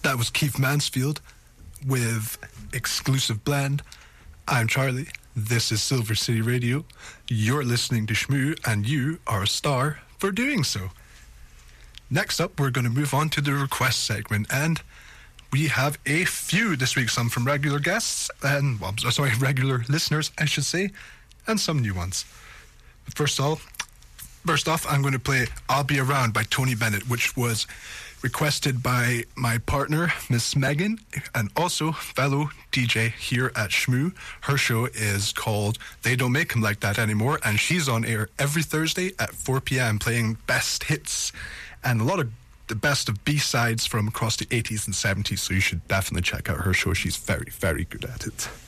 That was Keith Mansfield with Exclusive Blend. I'm Charlie. This is Silver City Radio. You're listening to Shmoo, and you are a star for doing so. Next up, we're going to move on to the request segment, and we have a few this week, some from regular guests, and, regular listeners, I should say, and some new ones. First off, I'm going to play I'll Be Around by Tony Bennett, which was requested by my partner, Miss Megan, and also fellow DJ here at Shmoo. Her show is called They Don't Make 'Em Like That Anymore, and she's on air every Thursday at 4 p.m. playing best hits and a lot of the best of B-sides from across the 80s and 70s, so you should definitely check out her show. She's very, very good at it.